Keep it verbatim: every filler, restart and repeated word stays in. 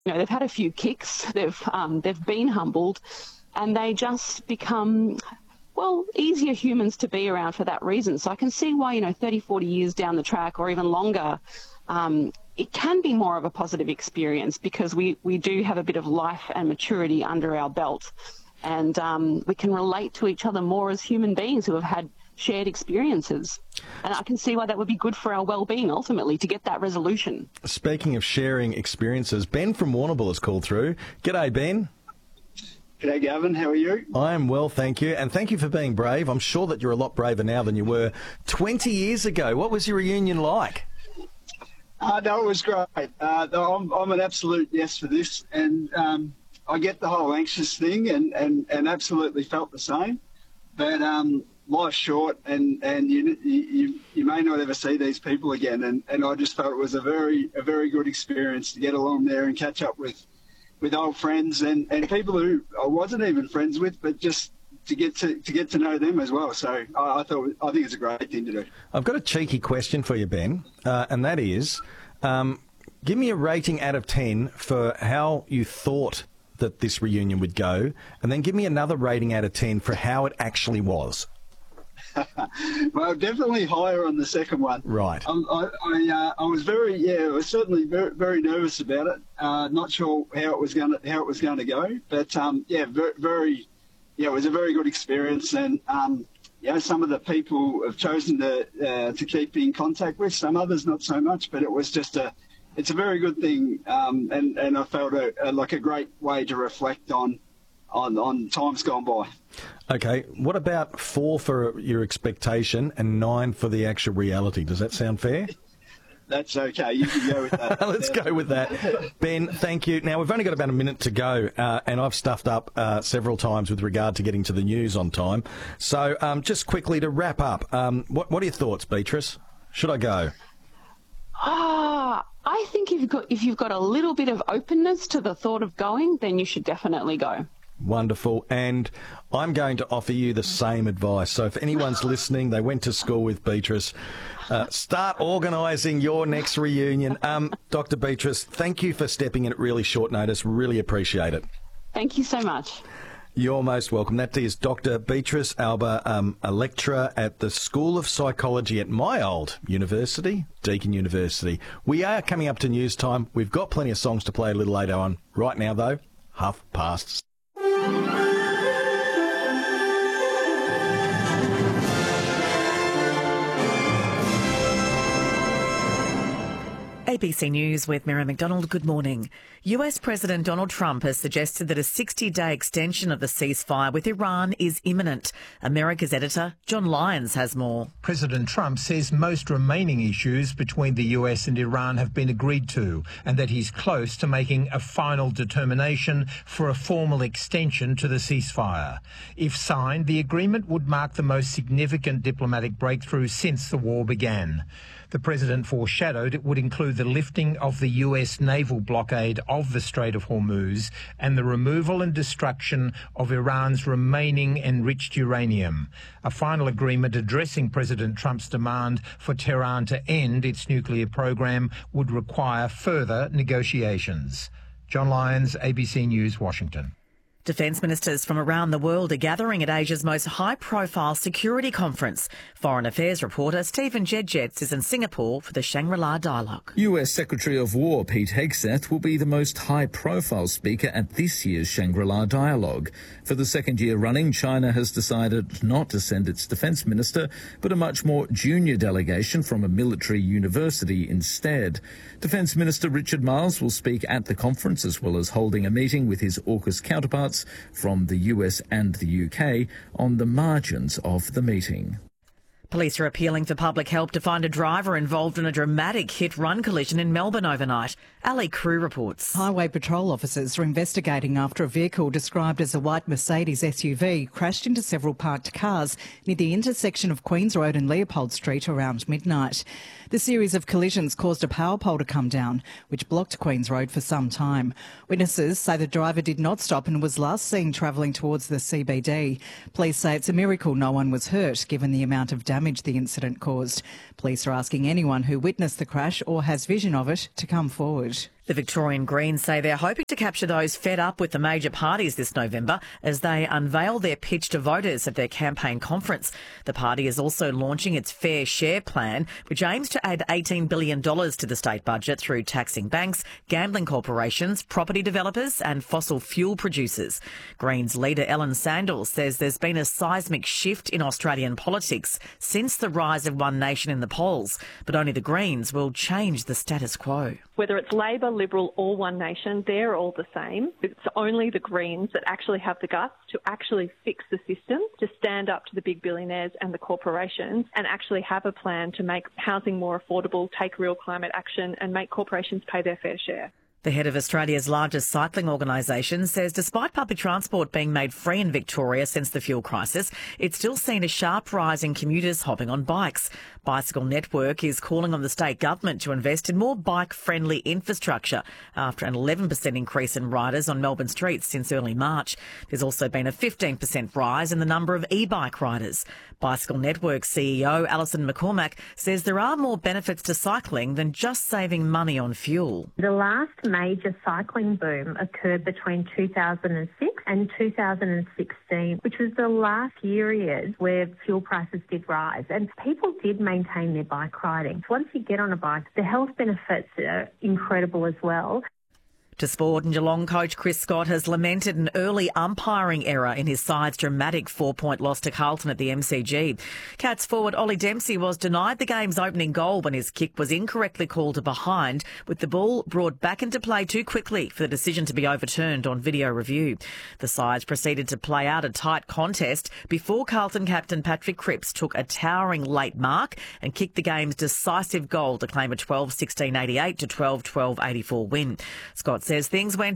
you know, they've had a few kicks, they've um, they've been humbled, and they just become, well, easier humans to be around for that reason. So I can see why, you know, thirty, forty years down the track or even longer, um, it can be more of a positive experience because we, we do have a bit of life and maturity under our belt, and um, we can relate to each other more as human beings who have had shared experiences. And I can see why that would be good for our well-being ultimately, to get that resolution. Speaking of sharing experiences, Ben from Warrnambool has called through. G'day, Ben. G'day, Gavin. How are you? I am well, thank you. And thank you for being brave. I'm sure that you're a lot braver now than you were twenty years ago. What was your reunion like? Uh, no, it was great. Uh, I'm, I'm an absolute yes for this. And um, I get the whole anxious thing and, and, and absolutely felt the same. But um, life's short, and, and you, you you may not ever see these people again. And, and I just felt it was a very a very good experience to get along there and catch up with with old friends and, and people who I wasn't even friends with, but just to get to to get to know them as well. So I, I thought I think it's a great thing to do. I've got a cheeky question for you, Ben, uh, and that is, um, give me a rating out of ten for how you thought that this reunion would go, and then give me another rating out of ten for how it actually was. Well, definitely higher on the second one. Right. Um, I I, uh, I was very yeah, I was certainly very very nervous about it. Uh, not sure how it was going to how it was going to go, but um, yeah, very, very yeah, it was a very good experience, and um, yeah, some of the people have chosen to uh, to keep in contact with, some others not so much, but it was just a it's a very good thing, um, and and I felt a, a, like a great way to reflect on. On, on times gone by. Okay, what about four for your expectation and nine for the actual reality? Does that sound fair? That's okay. You can go with that. Let's go with that. Ben, thank you. Now, we've only got about a minute to go, uh, and I've stuffed up uh, several times with regard to getting to the news on time. So um, just quickly to wrap up, um, what, what are your thoughts, Beatrice? Should I go? Ah, I think if you've got, if you've got a little bit of openness to the thought of going, then you should definitely go. Wonderful. And I'm going to offer you the same advice. So if anyone's listening, they went to school with Beatrice, uh, start organising your next reunion. Um, Doctor Beatrice, thank you for stepping in at really short notice. Really appreciate it. Thank you so much. You're most welcome. That is Doctor Beatrice Alba, um, a lecturer at the School of Psychology at my old university, Deakin University. We are coming up to news time. We've got plenty of songs to play a little later on. Right now, though, half past. A B C News with Mary McDonald. Good morning. U S President Donald Trump has suggested that a sixty-day extension of the ceasefire with Iran is imminent. America's editor John Lyons has more. President Trump says most remaining issues between the U S and Iran have been agreed to, and that he's close to making a final determination for a formal extension to the ceasefire. If signed, the agreement would mark the most significant diplomatic breakthrough since the war began. The president foreshadowed it would include the lifting of the U S naval blockade of the Strait of Hormuz and the removal and destruction of Iran's remaining enriched uranium. A final agreement addressing President Trump's demand for Tehran to end its nuclear program would require further negotiations. John Lyons, A B C News, Washington. Defence ministers from around the world are gathering at Asia's most high-profile security conference. Foreign Affairs reporter Stephen Jedjets is in Singapore for the Shangri-La Dialogue. U S Secretary of War Pete Hegseth will be the most high-profile speaker at this year's Shangri-La Dialogue. For the second year running, China has decided not to send its defence minister, but a much more junior delegation from a military university instead. Defence Minister Richard Marles will speak at the conference, as well as holding a meeting with his AUKUS counterparts from the U S and the U K on the margins of the meeting. Police are appealing for public help to find a driver involved in a dramatic hit-run collision in Melbourne overnight. Ali Crew reports. Highway patrol officers are investigating after a vehicle described as a white Mercedes S U V crashed into several parked cars near the intersection of Queens Road and Leopold Street around midnight. The series of collisions caused a power pole to come down, which blocked Queens Road for some time. Witnesses say the driver did not stop and was last seen travelling towards the C B D. Police say it's a miracle no one was hurt, given the amount of damage the incident caused. Police are asking anyone who witnessed the crash or has vision of it to come forward. The Victorian Greens say they're hoping to capture those fed up with the major parties this November as they unveil their pitch to voters at their campaign conference. The party is also launching its Fair Share plan, which aims to add eighteen billion dollars to the state budget through taxing banks, gambling corporations, property developers and fossil fuel producers. Greens leader Ellen Sandals says there's been a seismic shift in Australian politics since the rise of One Nation in the polls, but only the Greens will change the status quo. Whether it's Labor, Liberal or One Nation, they're all the same. It's only the Greens that actually have the guts to actually fix the system, to stand up to the big billionaires and the corporations and actually have a plan to make housing more affordable, take real climate action and make corporations pay their fair share. The head of Australia's largest cycling organisation says despite public transport being made free in Victoria since the fuel crisis, it's still seen a sharp rise in commuters hopping on bikes. Bicycle Network is calling on the state government to invest in more bike-friendly infrastructure after an eleven percent increase in riders on Melbourne streets since early March. There's also been a fifteen percent rise in the number of e-bike riders. Bicycle Network C E O Alison McCormack says there are more benefits to cycling than just saving money on fuel. The last major cycling boom occurred between two thousand six and two thousand sixteen, which was the last period where fuel prices did rise and people did maintain their bike riding. Once you get on a bike, the health benefits are incredible as well. To sport, and Geelong coach Chris Scott has lamented an early umpiring error in his side's dramatic four-point loss to Carlton at the M C G. Cats forward Ollie Dempsey was denied the game's opening goal when his kick was incorrectly called to behind, with the ball brought back into play too quickly for the decision to be overturned on video review. The sides proceeded to play out a tight contest before Carlton captain Patrick Cripps took a towering late mark and kicked the game's decisive goal to claim a twelve sixteen eighty-eight to twelve twelve eighty-four win. Scott says things went